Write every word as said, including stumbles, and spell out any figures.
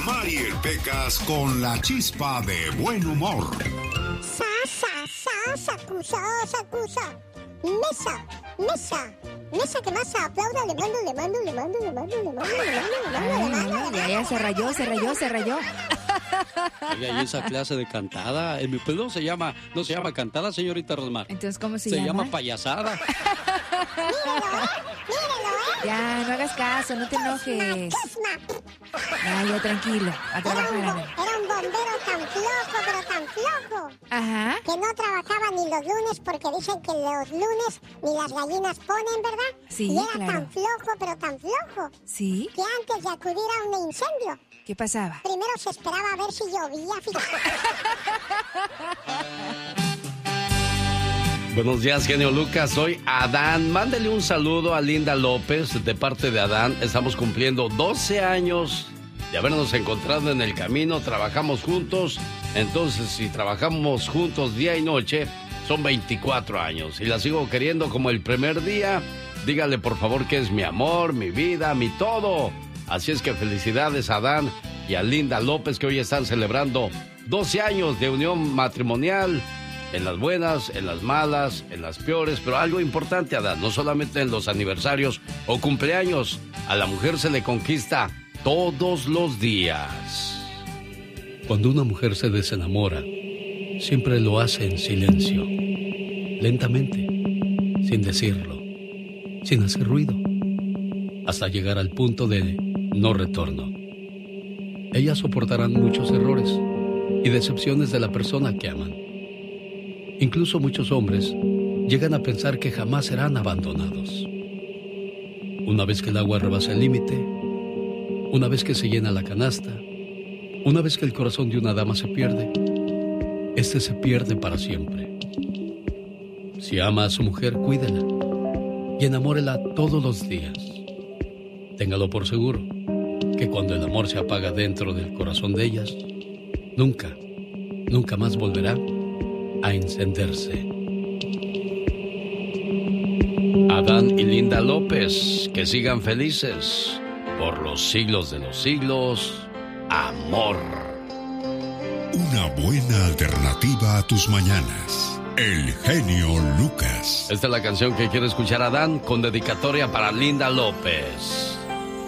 Mariel Pecas con la chispa de buen humor. Sa, sa, sa, sacusa, sacusa. Mesa, mesa. Mesa que más aplauda, le mando, le mando, le mando, le mando, le mando, le mando, le mando, le mando, le mando. Ya, ya, se rayó, se rayó, se rayó. Oiga, y esa clase de cantada, en mi pueblo se llama, no se llama cantada, señorita Rosmar. Entonces, ¿cómo se, se llama? Se llama payasada. Míralo, ¿eh? Míralo, ¿eh? Ya, no hagas caso, no te enojes. Ya, ya, tranquilo, a trabajar. Era un, era un bombero tan flojo, pero tan flojo. Ajá. Que no trabajaba ni los lunes porque dicen que los lunes ni las gallinas ponen, ¿verdad? Sí, y era claro. tan flojo, pero tan flojo. Sí. Que antes de acudir a un incendio. ¿Qué pasaba? Primero se esperaba a ver si llovía, fíjate. Buenos días, genio Lucas. Soy Adán. Mándele un saludo a Linda López de parte de Adán. Estamos cumpliendo doce años de habernos encontrado en el camino. Trabajamos juntos. Entonces, si trabajamos juntos día y noche, son veinticuatro años. Y la sigo queriendo como el primer día. Dígale, por favor, que es mi amor, mi vida, mi todo. Así es que felicidades a Adán y a Linda López, que hoy están celebrando doce años de unión matrimonial. En las buenas, en las malas, en las peores, pero algo importante, Adán, no solamente en los aniversarios o cumpleaños, a la mujer se le conquista todos los días. Cuando una mujer se desenamora, siempre lo hace en silencio, lentamente, sin decirlo, sin hacer ruido, hasta llegar al punto de no retorno. Ellas soportarán muchos errores y decepciones de la persona que aman. Incluso muchos hombres llegan a pensar que jamás serán abandonados. Una vez que el agua rebasa el límite, una vez que se llena la canasta, una vez que el corazón de una dama se pierde, este se pierde para siempre. Si ama a su mujer, cuídela y enamórela todos los días. Téngalo por seguro que cuando el amor se apaga dentro del corazón de ellas, nunca, nunca más volverá a encenderse. Adán y Linda López, que sigan felices por los siglos de los siglos. Amor. Una buena alternativa a tus mañanas. El genio Lucas. Esta es la canción que quiere escuchar Adán, con dedicatoria para Linda López.